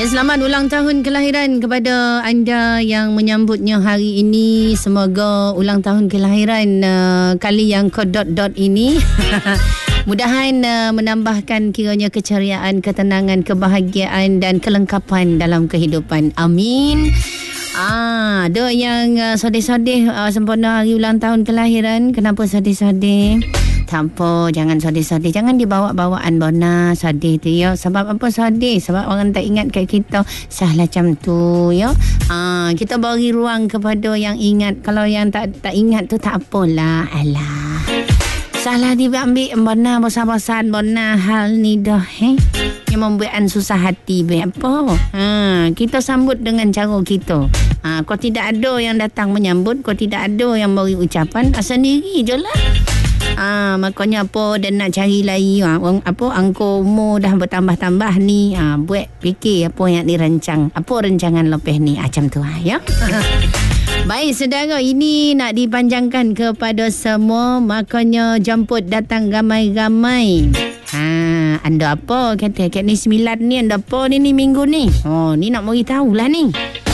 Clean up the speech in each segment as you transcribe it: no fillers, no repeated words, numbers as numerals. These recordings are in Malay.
Ya, selamat ulang tahun kelahiran kepada anda yang menyambutnya hari ini. Semoga ulang tahun kelahiran kali yang dot ini mudahan menambahkan kiranya keceriaan, ketenangan, kebahagiaan dan kelengkapan dalam kehidupan. Amin. Ada yang sedih-sedih sempurna hari ulang tahun kelahiran. Kenapa sedih-sedih? Tak apa, jangan sedih-sedih. Jangan dibawa-bawaan bona sedih tu ya. Sebab apa sedih? Sebab orang tak ingat kat kita. Salah macam tu ya. Kita beri ruang kepada yang ingat. Kalau yang tak ingat tu tak apalah. Alah. Salah diambil bona besar-besar bona hal ni dah yang membuatkan susah hati apa. Kita sambut dengan cara kita. Kau tidak ada yang datang menyambut, kau tidak ada yang beri ucapan, sendiri je lah. Makanya apa dan nak cari lagi angko umur dah bertambah-tambah ni, buat fikir apa yang dirancang, apa rancangan lepas ni, macam tu ya. Baik saudara, ini nak dipanjangkan kepada semua, makanya jemput datang ramai-ramai. Anda apa kata kat ni 9 ni, anda apa ni minggu ni? Ni nak bagi tahulah ni.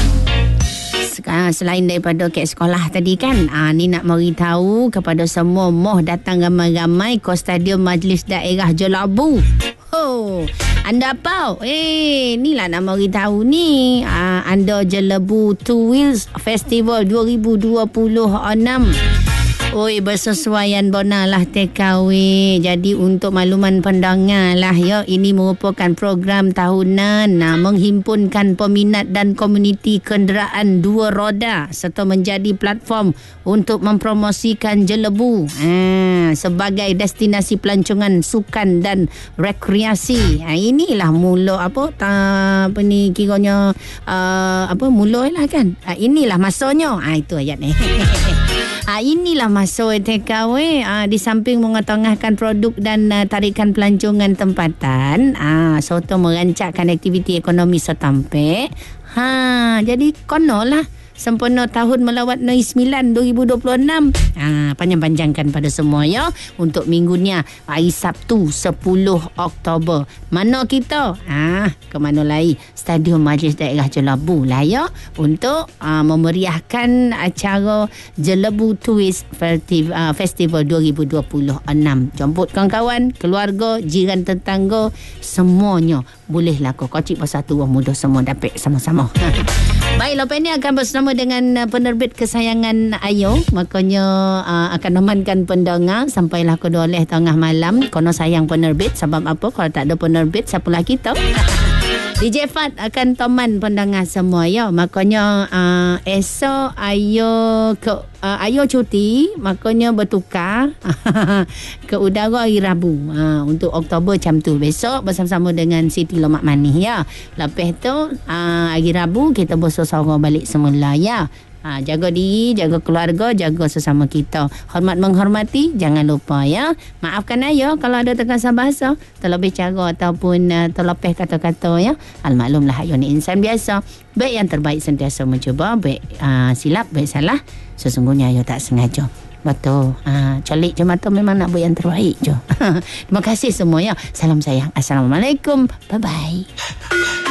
Selain daripada kat sekolah tadi kan, ni nak beritahu kepada semua moh datang ramai-ramai ke Stadium Majlis Daerah Jelabu. Anda apa? Ni lah nak beritahu ni. Anda Jelabu Two Wheels Festival 2026. Bersesuaian bona lah TKW. Jadi untuk makluman pendengar lah ya, ini merupakan program tahunan menghimpunkan peminat dan komuniti kenderaan dua roda serta menjadi platform untuk mempromosikan Jelebu sebagai destinasi pelancongan sukan dan rekreasi. Inilah mula ni kiranya mula lah kan. Inilah masanya. Itu ayat ni. Inilah masuk TKW. Di samping mengetengahkan produk dan tarikan pelancongan tempatan, serta merancangkan aktiviti ekonomi setempat. Jadi konolah sempurna tahun melawat Noi 9 2026. Panjang-panjangkan pada semua ya. Untuk minggunya hari Sabtu 10 Oktober. Mana kita? Ke mana lagi? Stadium Majlis Daerah Jelabu lah ya. Untuk memeriahkan acara Jelabu Twist Festival 2026. Jemput kawan-kawan, keluarga, jiran tetangga, semuanya. Bolehlah kocik bersatu orang muda semua dapat sama-sama. Baik, lepas ni akan bersama dengan penerbit kesayangan Ayo. Makanya akan memankan pendengar sampailah ke 12 tengah malam. Kono sayang penerbit. Sebab apa? Kalau tak ada penerbit, siapalah kita? DJ Fat akan teman pendengar semua ya. Makanya esok Ayo cuti, makanya bertukar ke udara hari Rabu untuk Oktober macam tu. Besok bersama-sama dengan Siti Lemak Manis ya. Lepas tu hari Rabu kita bersama balik semula ya. Jaga diri, jaga keluarga, jaga sesama kita. Hormat menghormati, jangan lupa ya. Maafkan Ayo kalau ada terkasar bahasa, terlebih cara ataupun terlepih kata-kata ya. Maklumlah Ayo ni insan biasa. Baik yang terbaik sentiasa mencuba, baik silap, baik salah. Sesungguhnya Ayo tak sengaja. Betul. Colik je mata, memang nak buat yang terbaik je. Terima kasih semua ya. Salam sayang. Assalamualaikum. Bye-bye.